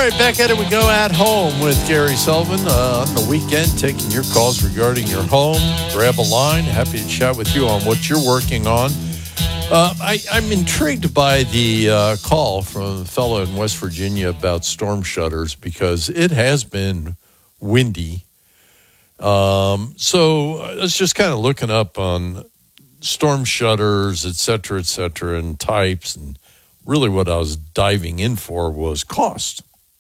right, back at it we go at home with Gary Sullivan on the weekend, taking your calls regarding your home. Grab a line. Happy to chat with you on what you're working on. I'm intrigued by the call from a fellow in West Virginia about storm shutters because it has been windy. So I was just kind of looking up on storm shutters, et cetera, and types. And really what I was diving in for was cost.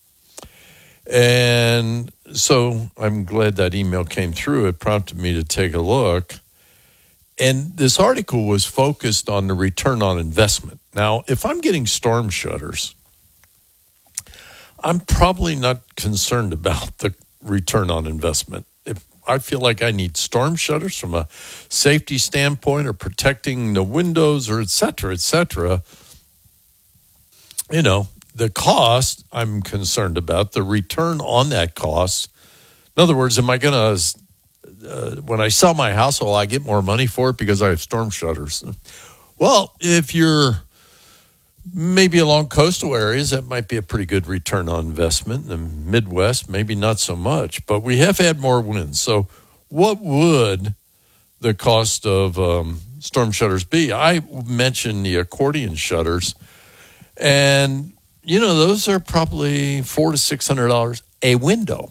And so I'm glad that email came through. It prompted me to take a look. And this article was focused on the return on investment. Now, if I'm getting storm shutters, I'm probably not concerned about the return on investment. If I feel like I need storm shutters from a safety standpoint or protecting the windows or et cetera, you know, the cost I'm concerned about, the return on that cost. In other words, am I going to, when I sell my house, will I get more money for it because I have storm shutters? Well, if you're maybe along coastal areas, that might be a pretty good return on investment. In the Midwest, maybe not so much, but we have had more winds. So what would the cost of storm shutters be? I mentioned the accordion shutters, and you know, those are probably $400 to $600 a window.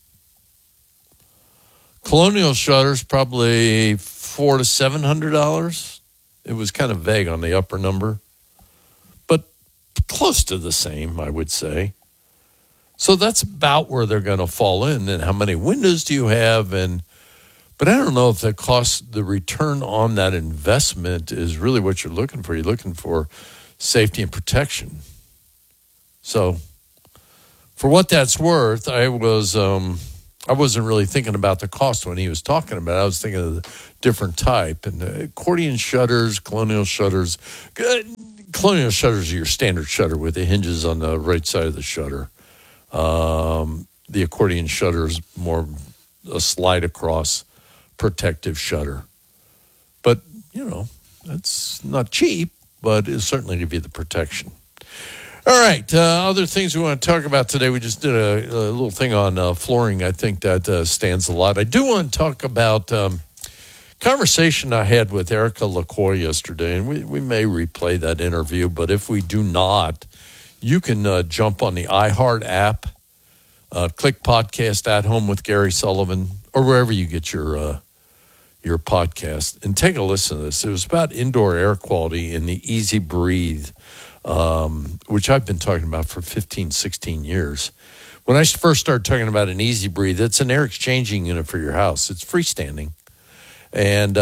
Colonial shutters, probably $400 to $700. It was kind of vague on the upper number, but close to the same, I would say. So that's about where they're going to fall in. And how many windows do you have? But I don't know if the return on that investment is really what you're looking for. You're looking for safety and protection. So, for what that's worth, I wasn't really thinking about the cost when he was talking about it. I was thinking of the different type. And the accordion shutters, colonial shutters. Colonial shutters are your standard shutter with the hinges on the right side of the shutter. The accordion shutter is more a slide across protective shutter. But, you know, that's not cheap, but it'll certainly give you the protection. All right, other things we want to talk about today. We just did a little thing on flooring. I think that stands a lot. I do want to talk about conversation I had with Erica LaCoy yesterday, and we may replay that interview, but if we do not, you can jump on the iHeart app, click Podcast at Home with Gary Sullivan, or wherever you get your podcast, and take a listen to this. It was about indoor air quality in the Easy Breathe, which I've been talking about for 15, 16 years. When I first started talking about an Easy Breathe, it's an air exchanging unit for your house. It's freestanding. And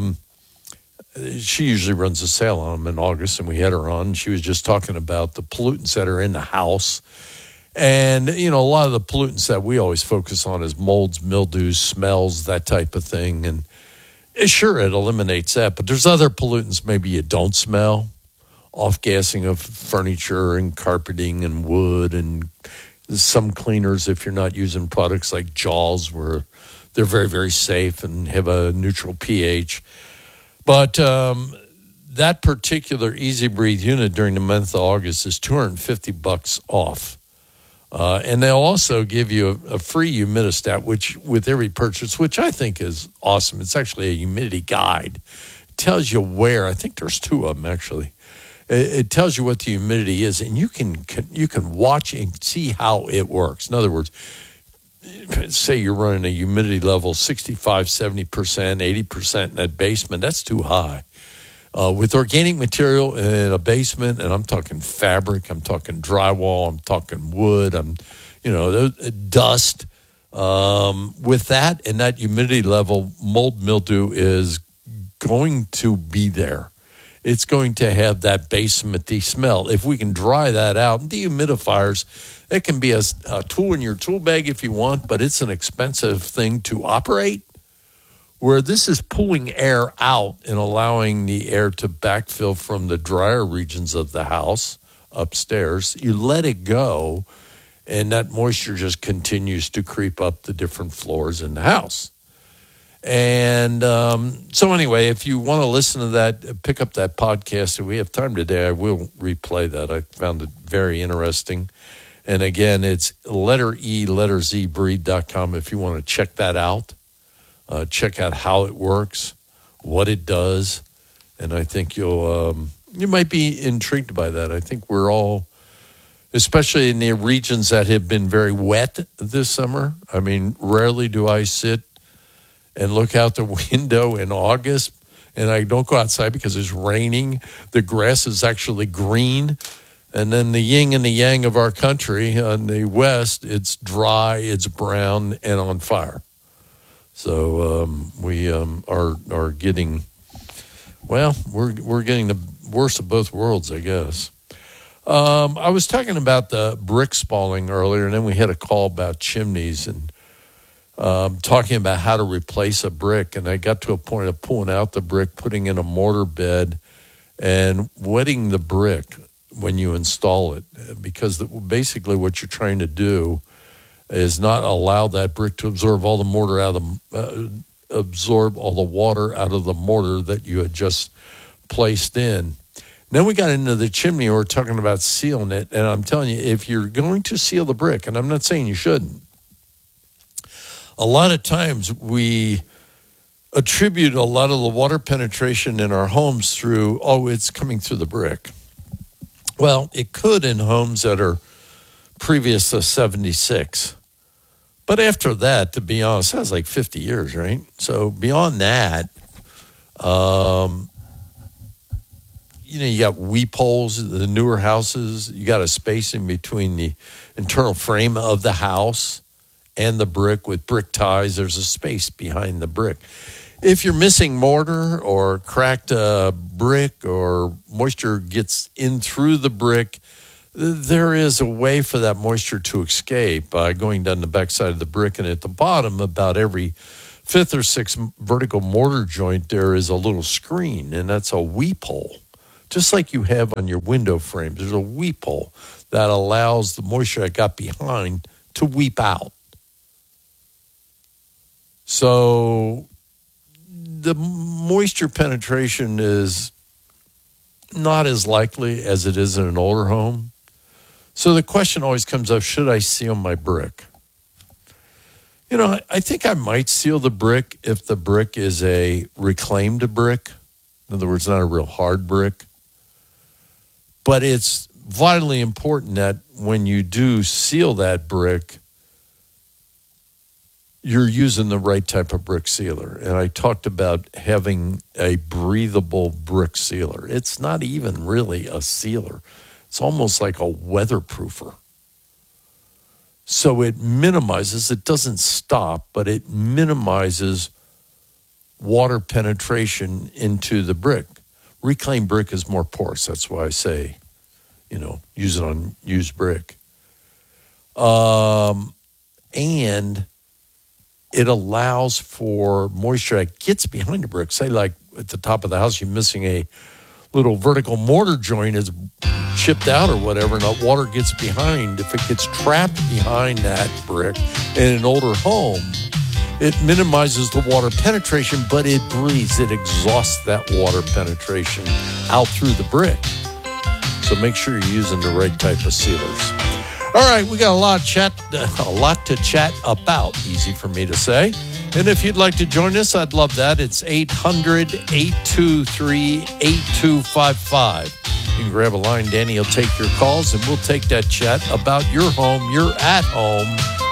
she usually runs a sale on them in August, and we had her on. She was just talking about the pollutants that are in the house. And, you know, a lot of the pollutants that we always focus on is molds, mildews, smells, that type of thing. And sure, it eliminates that. But there's other pollutants maybe you don't smell. Off-gassing of furniture and carpeting and wood, and some cleaners if you're not using products like Jaws, where they're very, very safe and have a neutral pH. But that particular Easy Breathe unit during the month of August is $250 off. And they'll also give you a free humidistat, which with every purchase, which I think is awesome. It's actually a humidity guide. It tells you where. I think there's two of them, actually. It tells you what the humidity is, and you can watch and see how it works. In other words, say you're running a humidity level 65, 70%, 80% in that basement. That's too high. With organic material in a basement, and I'm talking fabric, I'm talking drywall, I'm talking wood, dust. With that and that humidity level, mold mildew is going to be there. It's going to have that basementy smell. If we can dry that out, dehumidifiers, it can be a tool in your tool bag if you want, but it's an expensive thing to operate. Where this is pulling air out and allowing the air to backfill from the drier regions of the house upstairs, you let it go, and that moisture just continues to creep up the different floors in the house. And so anyway, if you want to listen to that, pick up that podcast. If we have time today, I will replay that. I found it very interesting. And again, it's letter Z breed.com if you want to check that out. Check out how it works, what it does. And I think you might be intrigued by that. I think we're all, especially in the regions that have been very wet this summer. I mean, rarely do I sit and look out the window in August, and I don't go outside because it's raining. The grass is actually green. And then the yin and the yang of our country on the west, it's dry, it's brown, and on fire. So we are getting, well, we're getting the worst of both worlds, I guess. I was talking about the brick spalling earlier, and then we had a call about chimneys and talking about how to replace a brick. And I got to a point of pulling out the brick, putting in a mortar bed, and wetting the brick when you install it, because basically what you're trying to do is not allow that brick to absorb all the mortar out of absorb all the water out of the mortar that you had just placed in. Then we got into the chimney. We're talking about sealing it, and I'm telling you, if you're going to seal the brick, and I'm not saying you shouldn't, a lot of times we attribute a lot of the water penetration in our homes through, it's coming through the brick. Well, it could in homes that are previous to 76. But after that, to be honest, that's like 50 years, right? So beyond that, you got weep holes, the newer houses. You got a space in between the internal frame of the house and the brick with brick ties. There's a space behind the brick. If you're missing mortar or cracked brick or moisture gets in through the brick, there is a way for that moisture to escape by going down the backside of the brick. And at the bottom, about every fifth or sixth vertical mortar joint, there is a little screen, and that's a weep hole. Just like you have on your window frames, there's a weep hole that allows the moisture that got behind to weep out. So the moisture penetration is not as likely as it is in an older home. So the question always comes up, should I seal my brick? I think I might seal the brick if the brick is a reclaimed brick. In other words, not a real hard brick. But it's vitally important that when you do seal that brick, you're using the right type of brick sealer. And I talked about having a breathable brick sealer. It's not even really a sealer. It's almost like a weatherproofer. So it minimizes, it doesn't stop, but it minimizes water penetration into the brick. Reclaimed brick is more porous. That's why I say, use it on used brick. And it allows for moisture that gets behind the brick. Say like at the top of the house, you're missing a little vertical mortar joint is chipped out or whatever, and that water gets behind. If it gets trapped behind that brick in an older home, it minimizes the water penetration, but it breathes. It exhausts that water penetration out through the brick. So make sure you're using the right type of sealers. All right, we got a lot to chat about. Easy for me to say. And if you'd like to join us, I'd love that. It's 800-823-8255. You can grab a line. Danny will take your calls, and we'll take that chat about your home, your at home,